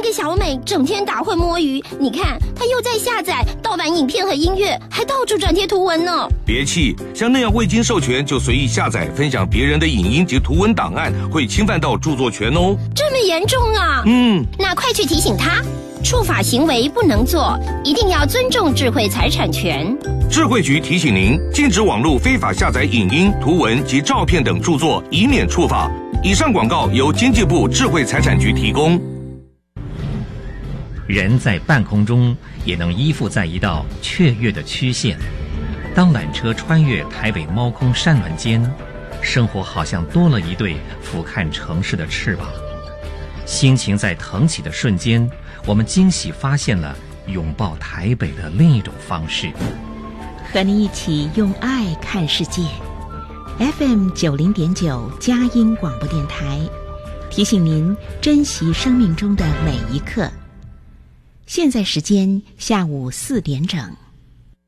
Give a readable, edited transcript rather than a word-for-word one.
个小美整天打混摸鱼，你看她又在下载盗版影片和音乐，还到处转贴图文呢。 别气，像那样未经授权就随意下载分享别人的影音及图文档案，会侵犯到著作权哦。 这么严重啊？那快去提醒他，触法行为不能做，一定要尊重智慧财产权。 智慧局提醒您，禁止网络非法下载影音、图文及照片等著作，以免触法。以上广告由经济部智慧财产局提供。 人在半空中也能依附在一道雀跃的曲线。当缆车穿越台北猫空山峦间，生活好像多了一对俯瞰城市的翅膀。心情在腾起的瞬间，我们惊喜发现了拥抱台北的另一种方式。 和您一起用爱看世界。FM 90.9佳音广播电台，提醒您珍惜生命中的每一刻。现在时间下午4点整。